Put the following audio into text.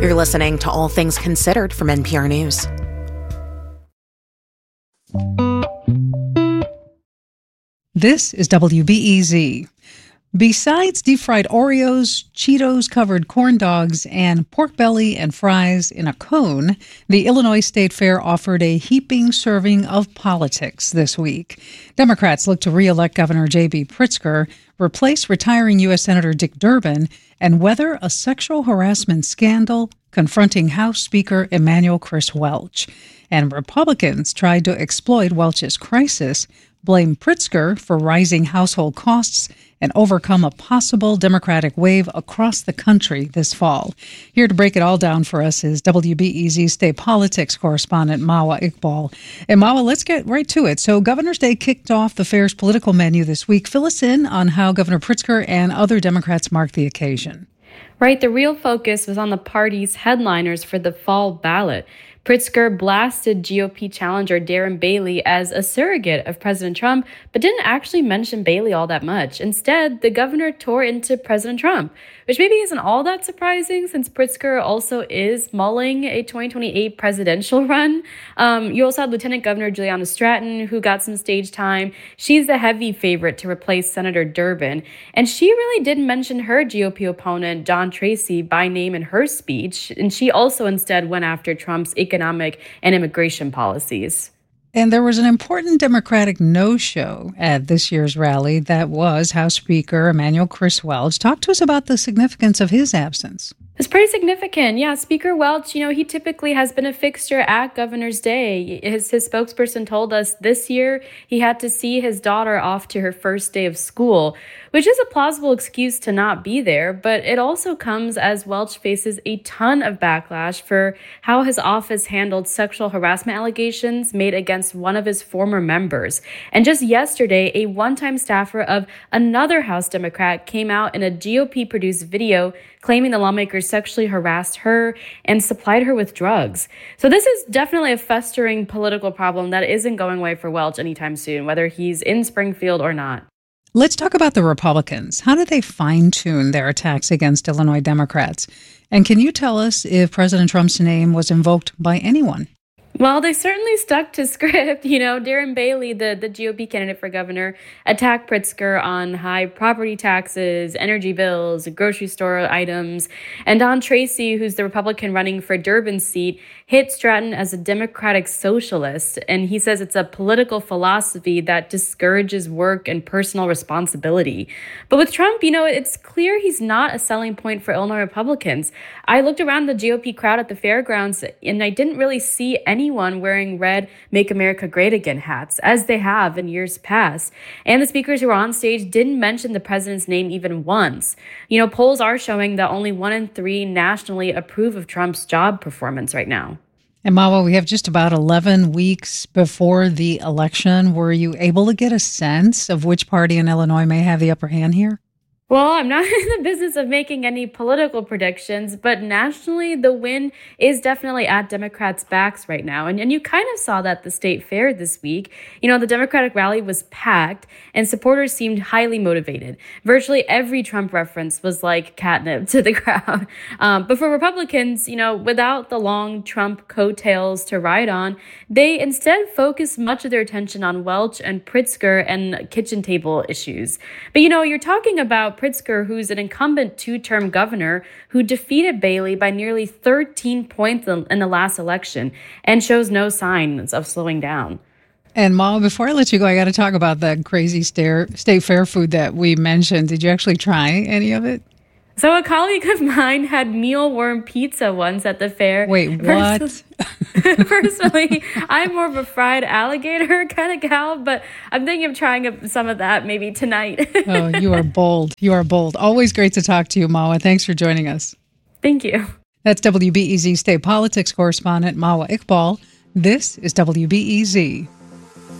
You're listening to All Things Considered from NPR News. This is WBEZ. Besides deep-fried Oreos, Cheetos-covered corn dogs, and pork belly and fries in a cone, the Illinois State Fair offered a heaping serving of politics this week. Democrats look to re-elect Governor J.B. Pritzker, replace retiring U.S. Senator Dick Durbin, and weather a sexual harassment scandal confronting House Speaker Emanuel Chris Welch. And Republicans tried to exploit Welch's crisis, blame Pritzker for rising household costs, and overcome a possible Democratic wave across the country this fall. Here to break it all down for us is WBEZ state politics correspondent Mawa Iqbal. And Mawa, let's get right to it. So Governor's Day kicked off the fair's political menu this week. Fill us in on how Governor Pritzker and other Democrats marked the occasion. Right, the real focus was on the party's headliners for the fall ballot. Pritzker blasted GOP challenger Darren Bailey as a surrogate of President Trump, but didn't actually mention Bailey all that much. Instead, the governor tore into President Trump, which maybe isn't all that surprising since Pritzker also is mulling a 2028 presidential run. You also had Lieutenant Governor Juliana Stratton, who got some stage time. She's the heavy favorite to replace Senator Durbin, and she really didn't mention her GOP opponent, Don Tracy, by name in her speech, and she also instead went after Trump's economic and immigration policies. And there was an important Democratic no-show at this year's rally. That was House Speaker Emanuel Chris Welch. Talk to us about the significance of his absence. It's pretty significant. Yeah, Speaker Welch, he typically has been a fixture at Governor's Day. His spokesperson told us this year he had to see his daughter off to her first day of school, which is a plausible excuse to not be there, but it also comes as Welch faces a ton of backlash for how his office handled sexual harassment allegations made against one of his former members. And just yesterday, a one-time staffer of another House Democrat came out in a GOP-produced video claiming the lawmakers sexually harassed her and supplied her with drugs. So this is definitely a festering political problem that isn't going away for Welch anytime soon, whether he's in Springfield or not. Let's talk about the Republicans. How did they fine-tune their attacks against Illinois Democrats? And can you tell us if President Trump's name was invoked by anyone? Well, they certainly stuck to script. Darren Bailey, the GOP candidate for governor, attacked Pritzker on high property taxes, energy bills, grocery store items. And Don Tracy, who's the Republican running for Durbin's seat, hit Stratton as a Democratic socialist. And he says it's a political philosophy that discourages work and personal responsibility. But with Trump, it's clear he's not a selling point for Illinois Republicans. I looked around the GOP crowd at the fairgrounds, and I didn't really see anyone wearing red Make America Great Again hats, as they have in years past. And the speakers who were on stage didn't mention the president's name even once. Polls are showing that only 1 in 3 nationally approve of Trump's job performance right now. And Mawa, we have just about 11 weeks before the election. Were you able to get a sense of which party in Illinois may have the upper hand here? Well, I'm not in the business of making any political predictions, but nationally, the wind is definitely at Democrats' backs right now. And you kind of saw that at the state fair this week. The Democratic rally was packed and supporters seemed highly motivated. Virtually every Trump reference was like catnip to the crowd. But for Republicans, without the long Trump coattails to ride on, they instead focused much of their attention on Welch and Pritzker and kitchen table issues. But, you're talking about Pritzker, who's an incumbent 2-term governor who defeated Bailey by nearly 13 points in the last election and shows no signs of slowing down. And Ma, before I let you go, I got to talk about that crazy state fair food that we mentioned. Did you actually try any of it? So a colleague of mine had mealworm pizza once at the fair. Wait, what? Personally, I'm more of a fried alligator kind of gal, but I'm thinking of trying some of that maybe tonight. Oh, you are bold. You are bold. Always great to talk to you, Mawa. Thanks for joining us. Thank you. That's WBEZ state politics correspondent Mawa Iqbal. This is WBEZ.